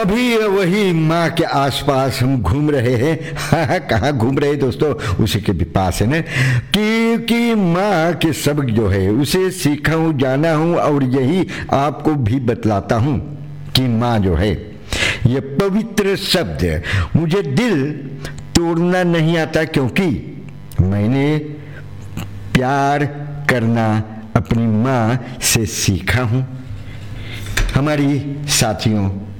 अभी वही माँ के आसपास हम घूम रहे हैं। हाँ, कहाँ घूम रहे दोस्तों, उसी के भी पास है ना, कि माँ के सबक जो है उसे सीखा हूँ, जाना हूँ, और यही आपको भी बतलाता हूँ कि माँ जो है ये पवित्र शब्द मुझे दिल तोड़ना नहीं आता, क्योंकि मैंने प्यार करना अपनी माँ से सीखा हूँ। हमारी साथियों,